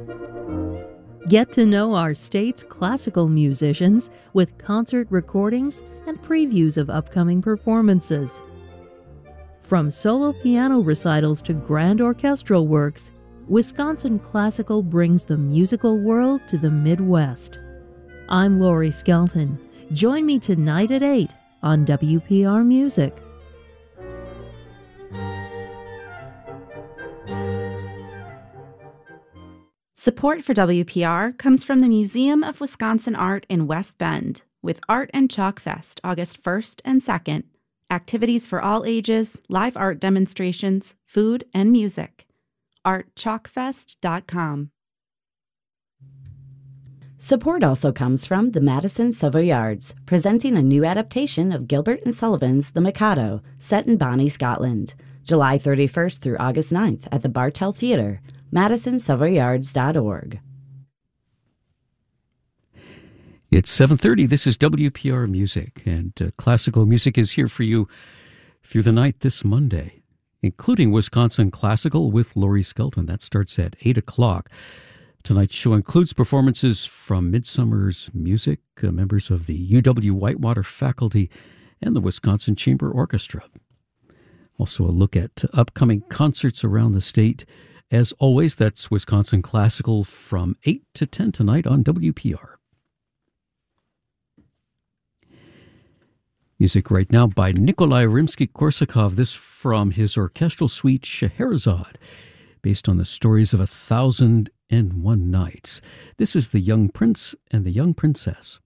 Get to know our state's classical musicians with concert recordings and previews of upcoming performances. From solo piano recitals to grand orchestral works, Wisconsin Classical brings the musical world to the Midwest. I'm Lori Skelton. Join me tonight at 8 on WPR Music. Support for WPR comes from the Museum of Wisconsin Art in West Bend, with Art and Chalk Fest August 1st and 2nd, activities for all ages, live art demonstrations, food, and music. artchalkfest.com. Support also comes from the Madison Savoyards, presenting a new adaptation of Gilbert and Sullivan's The Mikado, set in Bonnie, Scotland, July 31st through August 9th at the Bartell Theatre, madisonsavoyards.org. It's 7:30. This is WPR Music, and classical music is here for you through the night this Monday, including Wisconsin Classical with Lori Skelton. That starts at 8 o'clock. Tonight's show includes performances from Midsummer's Music, members of the UW Whitewater faculty, and the Wisconsin Chamber Orchestra. Also a look at upcoming concerts around the state. As always, that's Wisconsin Classical from 8 to 10 tonight on WPR. Music right now by Nikolai Rimsky-Korsakov, this from his orchestral suite Scheherazade, based on the stories of 1,001 Nights. This is The Young Prince and the Young Princess.